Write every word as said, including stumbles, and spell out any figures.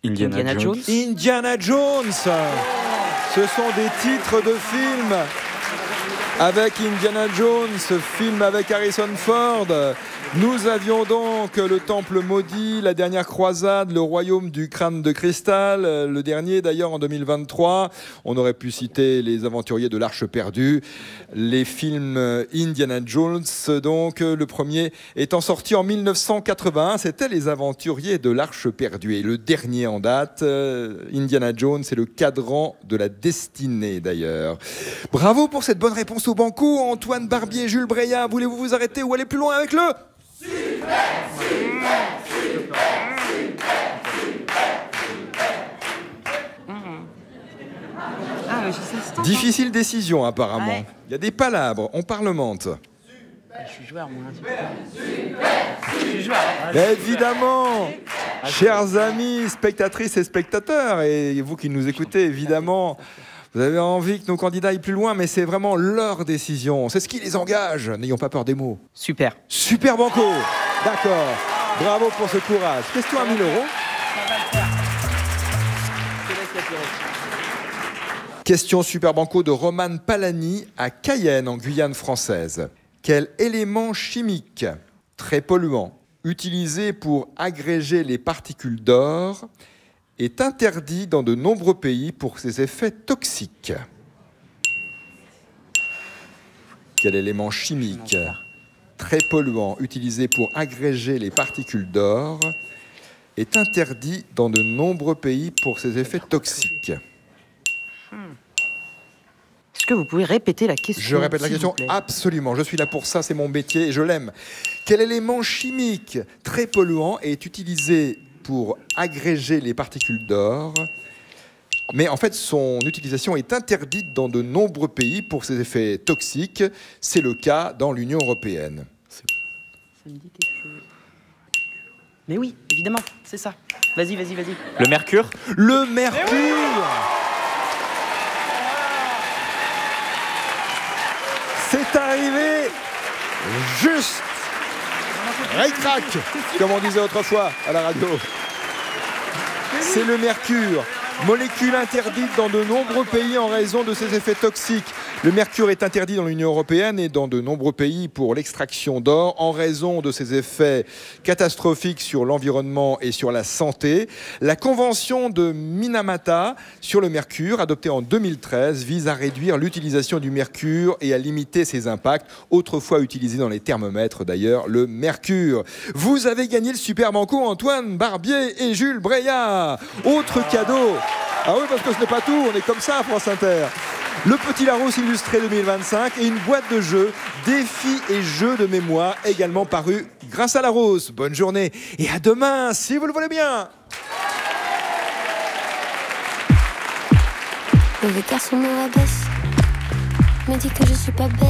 Indiana, Indiana Jones. Jones. Indiana Jones. Ce sont des titres de films. Avec Indiana Jones, film avec Harrison Ford. Nous avions donc le Temple maudit, la dernière croisade, le royaume du crâne de cristal, le dernier d'ailleurs en deux mille vingt-trois. On aurait pu citer les aventuriers de l'Arche perdue, les films Indiana Jones. Donc le premier étant sorti en mille neuf cent quatre-vingt-un, c'était les aventuriers de l'Arche perdue. Et le dernier en date, Indiana Jones, c'est le cadran de la destinée d'ailleurs. Bravo pour cette bonne réponse au banco, Antoine Barbier, Jules Breillat. Voulez-vous vous arrêter ou aller plus loin avec le super, super, super, super. Ah, mais je sais, difficile décision apparemment. Ouais. Il y a des palabres, on parlemente. Je suis joueur, moi. Je suis joueur. Mais évidemment, chers amis, spectatrices et spectateurs, et vous qui nous écoutez, évidemment, vous avez envie que nos candidats aillent plus loin, mais c'est vraiment leur décision. C'est ce qui les engage. N'ayons pas peur des mots. Super. Super banco. D'accord. Bravo pour ce courage. Question à mille euros. Question super banco de Romane Palani à Cayenne, en Guyane française. Quel élément chimique très polluant, utilisé pour agréger les particules d'or, est interdit dans de nombreux pays pour ses effets toxiques? Quel élément chimique très polluant, utilisé pour agréger les particules d'or, est interdit dans de nombreux pays pour ses effets toxiques? Est-ce que vous pouvez répéter la question? Je répète la question, absolument. Je suis là pour ça, c'est mon métier et je l'aime. Quel élément chimique très polluant est utilisé pour agréger les particules d'or, mais en fait son utilisation est interdite dans de nombreux pays pour ses effets toxiques? C'est le cas dans l'Union européenne. Ça me dit quelque chose. Mais oui, évidemment, c'est ça. Vas-y, vas-y, vas-y. Le mercure. Le mercure. C'est arrivé juste. Ray-crac, comme on disait autrefois à la radio. C'est le mercure, molécule interdite dans de nombreux pays en raison de ses effets toxiques. Le mercure est interdit dans l'Union européenne et dans de nombreux pays pour l'extraction d'or en raison de ses effets catastrophiques sur l'environnement et sur la santé. La convention de Minamata sur le mercure, adoptée en deux mille treize, vise à réduire l'utilisation du mercure et à limiter ses impacts, autrefois utilisé dans les thermomètres d'ailleurs, le mercure. Vous avez gagné le super banco, Antoine Barbier et Jules Breillat. Autre cadeau. Ah oui, parce que ce n'est pas tout, on est comme ça à France Inter. Le Petit Larousse illustré deux mille vingt-cinq et une boîte de jeux, défis et jeux de mémoire également parus grâce à Larousse. Bonne journée et à demain si vous le voulez bien. Le garçon me rabaisse, me dit que je suis pas belle.